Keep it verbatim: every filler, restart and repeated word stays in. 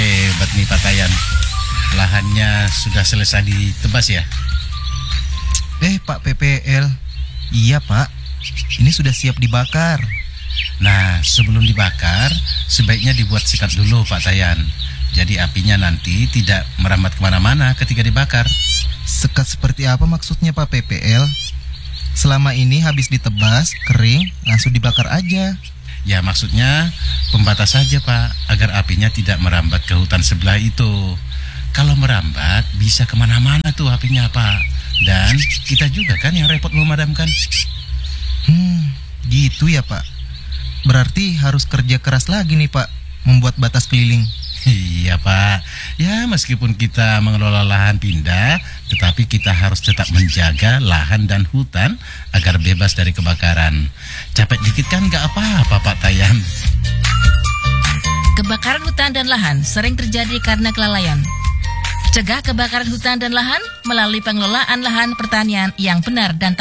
Hebat nih Pak Tayan. Lahannya sudah selesai ditebas ya? Eh Pak P P L, iya Pak, ini sudah siap dibakar. Nah, sebelum dibakar, sebaiknya dibuat sekat dulu Pak Tayan. Jadi apinya nanti tidak merambat kemana-mana ketika dibakar. Sekat seperti apa maksudnya Pak P P L? Selama ini habis ditebas, kering, langsung dibakar aja. Ya maksudnya pembatas saja Pak, agar apinya tidak merambat ke hutan sebelah itu. Kalau merambat bisa kemana-mana tuh apinya Pak. Dan kita juga kan yang repot memadamkan. Hmm, gitu ya Pak. Berarti harus kerja keras lagi nih Pak, membuat batas keliling. Iya Pak, ya meskipun kita mengelola lahan pindah, tetapi kita harus tetap menjaga lahan dan hutan agar bebas dari kebakaran. Capek dikit kan gak apa-apa Pak Tayan. Kebakaran hutan dan lahan sering terjadi karena kelalaian. Cegah kebakaran hutan dan lahan melalui pengelolaan lahan pertanian yang benar dan tepat.